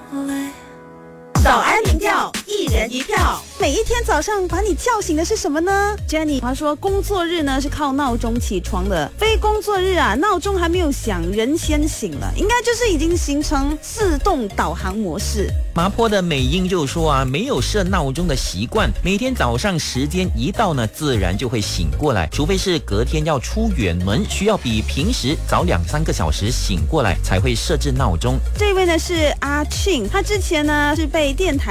早安民调，一人一票。 每一天早上把你叫醒的是什么呢 ？Jenny 她说，工作日呢是靠闹钟起床的，非工作日啊，闹钟还没有响，人先醒了，应该就是已经形成自动导航模式。 麻坡的美英就说啊，没有设闹钟的习惯，每天早上时间一到呢，自然就会醒过来，除非是隔天要出远门，需要比平时早2-3个小时醒过来，才会设置闹钟。 这位呢是阿庆，他之前呢是被电台